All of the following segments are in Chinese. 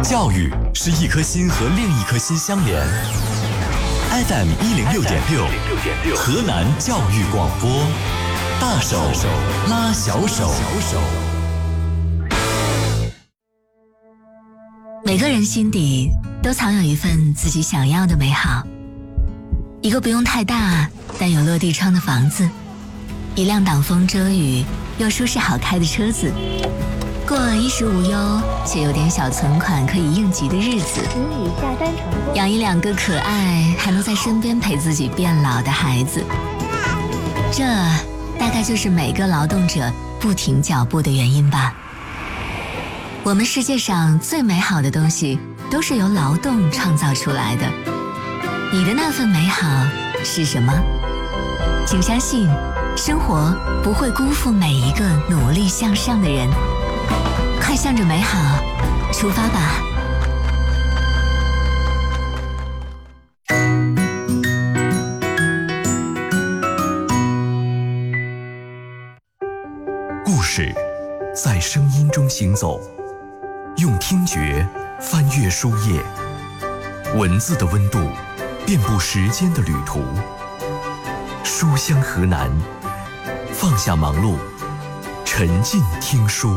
教育是一颗心和另一颗心相连。FM 106.6，河南教育广播，大手拉小手。 每个人心底都藏有一份自己想要的美好，一个不用太大但有落地窗的房子，一辆挡风遮雨又舒适好开的车子，过衣食无忧且有点小存款可以应急的日子， 请你下单成功。 养一两个可爱还能在身边陪自己变老的孩子，这大概就是每个劳动者不停脚步的原因吧。我们世界上最美好的东西都是由劳动创造出来的，你的那份美好是什么？请相信，生活不会辜负每一个努力向上的人。快向着美好出发吧！ 故事在声音中行走，用听觉翻阅书页，文字的温度遍布时间的旅途。书香河南，放下忙碌，沉浸听书。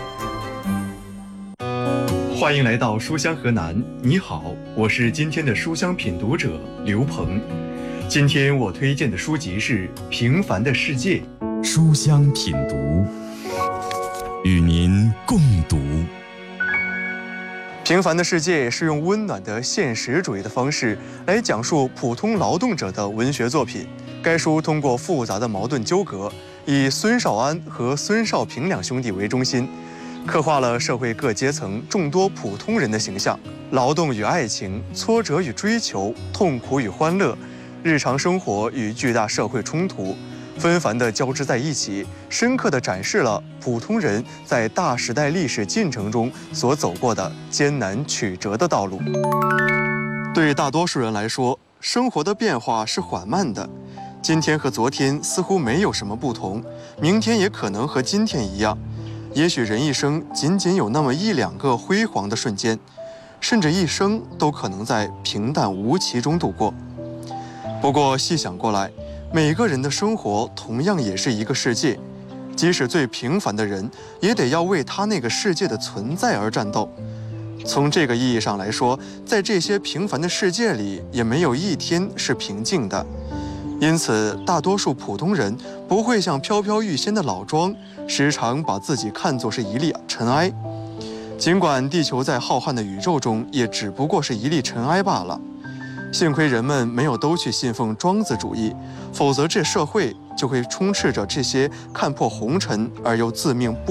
欢迎来到书香河南，你好，我是今天的书香品读者刘鹏。今天我推荐的书籍是《平凡的世界》。 书香品读，与您共读。《 平凡的世界》是用温暖的现实主义的方式来讲述普通劳动者的文学作品。该书通过复杂的矛盾纠葛，以孙少安和孙少平两兄弟为中心，刻画了社会各阶层众多普通人的形象，劳动与爱情，挫折与追求，痛苦与欢乐，日常生活与巨大社会冲突，纷繁地交织在一起，深刻地展示了普通人在大时代历史进程中所走过的艰难曲折的道路。对大多数人来说，生活的变化是缓慢的，今天和昨天似乎没有什么不同，明天也可能和今天一样。也许人一生仅仅有那么一两个辉煌的瞬间，甚至一生都可能在平淡无奇中度过。不过细想过来，每个人的生活同样也是一个世界，即使最平凡的人，也得要为他那个世界的存在而战斗。从这个意义上来说，在这些平凡的世界里，也没有一天是平静的。因此，大多数普通人不会像飘飘欲仙的老庄，时常把自己看作是一粒尘埃。尽管地球在浩瀚的宇宙中也只不过是一粒尘埃罢了。幸亏人们没有都去信奉庄子主义，否则这社会就会充斥着这些看破红尘而又自命不